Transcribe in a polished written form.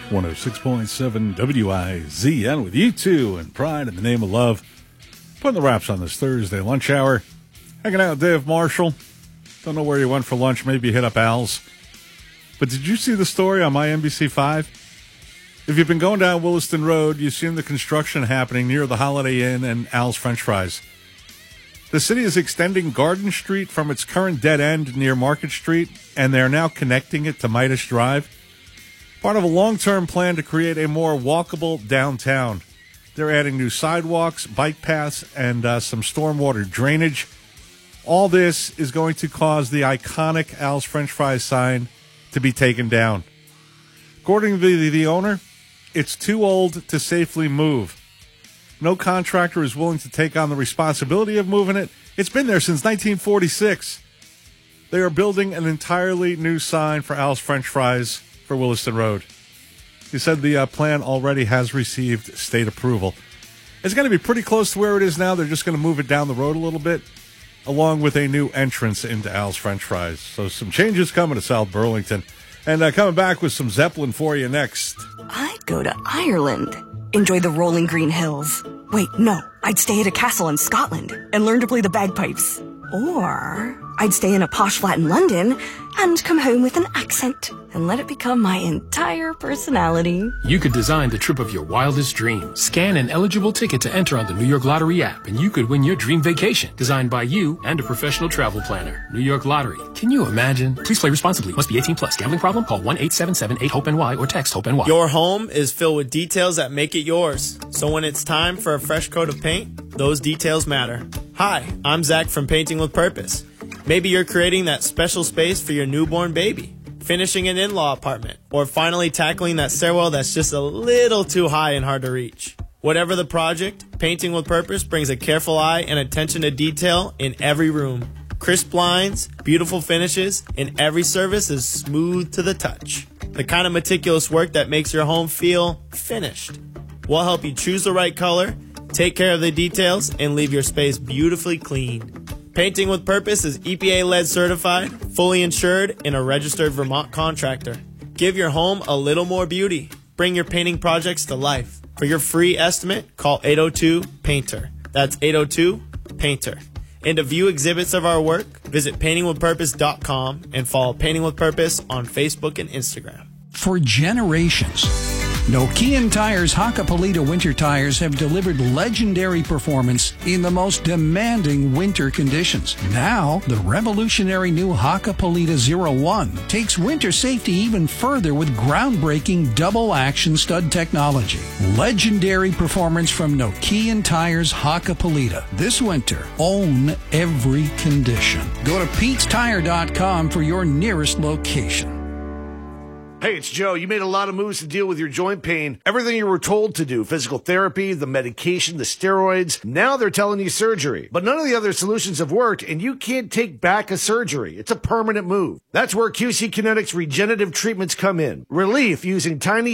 106.7 WIZN with you two and Pride in the Name of Love. Putting the wraps on this Thursday lunch hour. Hanging out with Dave Marshall. Don't know where you went for lunch. Maybe you hit up Al's. But did you see the story on my NBC5? If you've been going down Williston Road, you've seen the construction happening near the Holiday Inn and Al's French Fries. The city is extending Garden Street from its current dead end near Market Street, and they're now connecting it to Midas Drive. Part of a long-term plan to create a more walkable downtown. They're adding new sidewalks, bike paths, and some stormwater drainage. All this is going to cause the iconic Al's French Fries sign to be taken down. According to the owner, it's too old to safely move. No contractor is willing to take on the responsibility of moving it. It's been there since 1946. They are building an entirely new sign for Al's French Fries for Williston Road. He said the plan already has received state approval. It's going to be pretty close to where it is now. They're just going to move it down the road a little bit, along with a new entrance into Al's French Fries. So some changes coming to South Burlington. And coming back with some Zeppelin for you next. I'd go to Ireland. Enjoy the rolling green hills. Wait, no. I'd stay at a castle in Scotland and learn to play the bagpipes. Or I'd stay in a posh flat in London and come home with an accent and let it become my entire personality. You could design the trip of your wildest dreams. Scan an eligible ticket to enter on the New York Lottery app, and you could win your dream vacation, designed by you and a professional travel planner. New York Lottery. Can you imagine? Please play responsibly. Must be 18 plus. Gambling problem? Call 1-877-8-HOPE-NY or text HOPE-NY. Your home is filled with details that make it yours. So when it's time for a fresh coat of paint, those details matter. Hi, I'm Zach from Painting with Purpose. Maybe you're creating that special space for your newborn baby, finishing an in-law apartment, or finally tackling that stairwell that's just a little too high and hard to reach. Whatever the project, Painting with Purpose brings a careful eye and attention to detail in every room. Crisp blinds, beautiful finishes, and every service is smooth to the touch. The kind of meticulous work that makes your home feel finished. We'll help you choose the right color, take care of the details, and leave your space beautifully clean. Painting with Purpose is EPA-LED certified, fully insured, and a registered Vermont contractor. Give your home a little more beauty. Bring your painting projects to life. For your free estimate, call 802-PAINTER. That's 802-PAINTER. And to view exhibits of our work, visit paintingwithpurpose.com and follow Painting with Purpose on Facebook and Instagram. For generations, Nokian Tires Hakkapeliitta winter tires have delivered legendary performance in the most demanding winter conditions. Now, the revolutionary new Hakkapeliitta 01 takes winter safety even further with groundbreaking double-action stud technology. Legendary performance from Nokian Tires Hakkapeliitta. This winter, own every condition. Go to Pete'sTire.com for your nearest location. Hey, it's Joe. You made a lot of moves to deal with your joint pain. Everything you were told to do, physical therapy, the medication, the steroids. Now they're telling you surgery. But none of the other solutions have worked, and you can't take back a surgery. It's a permanent move. That's where QC Kinetics regenerative treatments come in. Relief using tiny